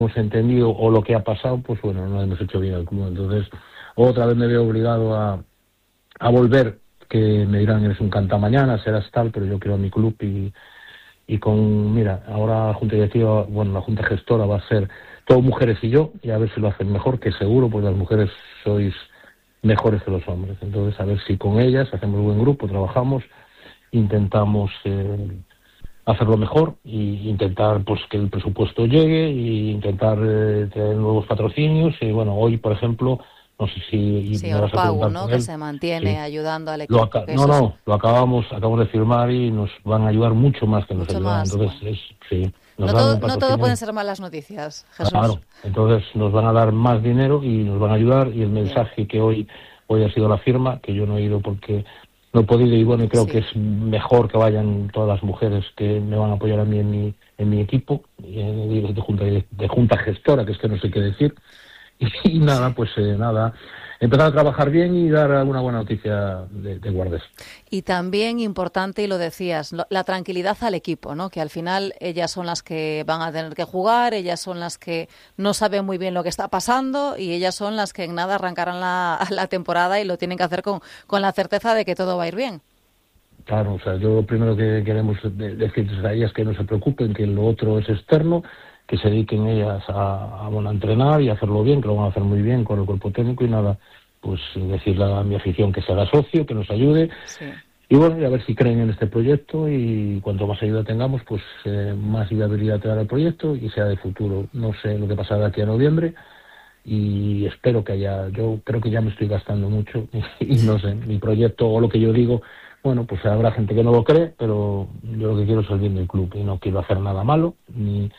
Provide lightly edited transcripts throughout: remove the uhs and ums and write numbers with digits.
hemos entendido o lo que ha pasado, pues bueno, no hemos hecho bien al club. Entonces, otra vez me veo obligado a volver, que me dirán, eres un cantamañana, serás tal, pero yo quiero a mi club y mira, ahora la Junta Directiva, bueno, la Junta Gestora va a ser todo mujeres y yo, y a ver si lo hacen mejor, que seguro, pues las mujeres sois mejores que los hombres. Entonces, a ver si con ellas hacemos buen grupo, trabajamos, intentamos hacerlo mejor e intentar pues que el presupuesto llegue e intentar tener nuevos patrocinios. Y bueno, hoy, por ejemplo, no sé si Sí, me vas a Orpagu, preguntar ¿no? por Que él. se mantiene Sí. ayudando al equipo. Lo acabamos de firmar y nos van a ayudar mucho más que nos Mucho ayudaban. más. Entonces, Bueno. sí, nos dan un No todo patrocinio. pueden ser malas noticias, Jesús. Claro, entonces nos van a dar más dinero y nos van a ayudar, y el Bien. mensaje que hoy ha sido la firma, que yo no he ido porque no he podido, y bueno, y creo Sí. que es mejor que vayan todas las mujeres que me van a apoyar a mí en mi equipo, de junta gestora, que es que no sé qué decir, y nada, pues nada, empezar a trabajar bien y dar alguna buena noticia de Guardés. Y también importante, y lo decías, la tranquilidad al equipo, ¿no? Que al final ellas son las que van a tener que jugar, ellas son las que no saben muy bien lo que está pasando y ellas son las que en nada arrancarán la temporada y lo tienen que hacer con la certeza de que todo va a ir bien. Claro, o sea, yo lo primero que queremos decirles a ellas que no se preocupen, que lo otro es externo, que se dediquen ellas a entrenar y a hacerlo bien, que lo van a hacer muy bien con el cuerpo técnico, y nada, pues decirle a mi afición que se haga socio, que nos ayude. Sí. Y bueno, y a ver si creen en este proyecto, y cuanto más ayuda tengamos, pues más viabilidad tendrá el proyecto y sea de futuro. No sé lo que pasará de aquí a noviembre, y espero que yo creo que ya me estoy gastando mucho y no sé, mi proyecto o lo que yo digo, bueno, pues habrá gente que no lo cree, pero yo lo que quiero es el bien del club y no quiero hacer nada malo, ni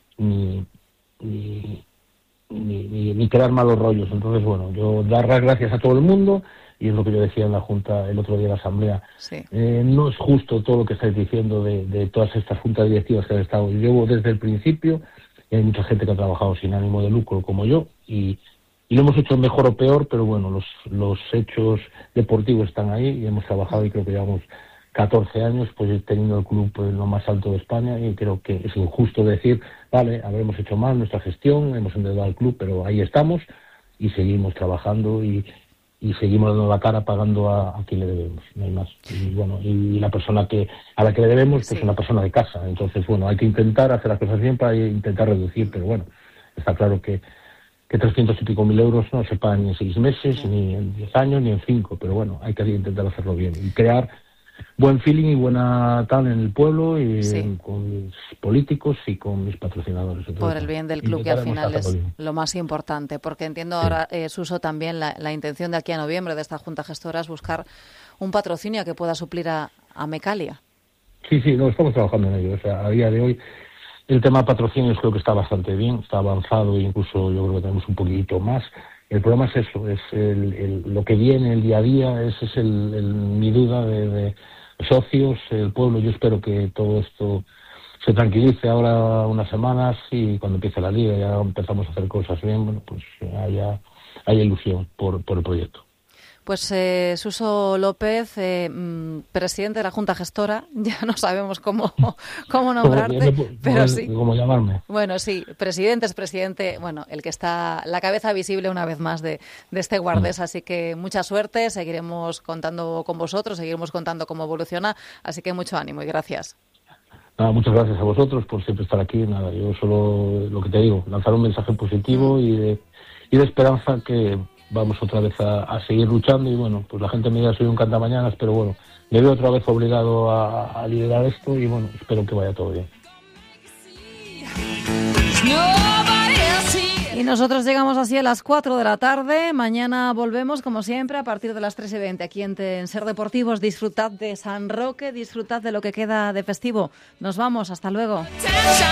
crear malos rollos. Entonces, bueno, yo dar las gracias a todo el mundo, y es lo que yo decía en la Junta el otro día en la Asamblea. Sí. No es justo todo lo que estáis diciendo de todas estas juntas directivas que han estado. Yo llevo desde el principio, y hay mucha gente que ha trabajado sin ánimo de lucro como yo, y lo hemos hecho mejor o peor, pero bueno, los hechos deportivos están ahí y hemos trabajado, y creo que llevamos 14 años pues teniendo el club en lo más alto de España, y creo que es injusto decir, vale, habremos hecho mal nuestra gestión, hemos endeudado al club, pero ahí estamos y seguimos trabajando y seguimos dando la cara, pagando a quien le debemos, no hay más. Y bueno, y la persona a la que le debemos, pues Sí. una persona de casa. Entonces, bueno, hay que intentar hacer las cosas bien para intentar reducir, pero bueno, está claro que 300 y pico mil euros no se pagan ni en 6 meses, ni en 10 años, ni en 5, pero bueno, hay que intentar hacerlo bien y crear buen feeling y buena tal en el pueblo, y con mis políticos y con mis patrocinadores. Entonces, por el bien del club, que al final es bien. lo más importante, porque entiendo ahora, Suso, también la intención de aquí a noviembre de esta Junta Gestora es buscar un patrocinio que pueda suplir a Mecalia. Sí, no, estamos trabajando en ello. O sea, a día de hoy el tema de patrocinios creo que está bastante bien, está avanzado, e incluso yo creo que tenemos un poquito más. El problema es eso, es lo que viene, el día a día, ese es mi duda de socios, el pueblo. Yo espero que todo esto se tranquilice ahora unas semanas, y cuando empiece la liga ya empezamos a hacer cosas bien, bueno, pues haya ilusión por el proyecto. Pues Suso López, presidente de la Junta Gestora, ya no sabemos cómo nombrarte, pero sí. ¿Cómo llamarme? Bueno, sí, presidente es presidente, bueno, el que está la cabeza visible una vez más de este Guardés, así que mucha suerte, seguiremos contando con vosotros, seguiremos contando cómo evoluciona, así que mucho ánimo y gracias. Nada, muchas gracias a vosotros por siempre estar aquí. Nada, yo solo lo que te digo, lanzar un mensaje positivo y de esperanza, que vamos otra vez a seguir luchando. Y bueno, pues la gente me dirá soy un cantamañanas, pero bueno, me veo otra vez obligado a liderar esto, y bueno, espero que vaya todo bien. Y nosotros llegamos así a las 4 de la tarde. Mañana volvemos, como siempre, a partir de las 3:20 aquí en Ser Deportivos. Disfrutad de San Roque, disfrutad de lo que queda de festivo. Nos vamos, hasta luego.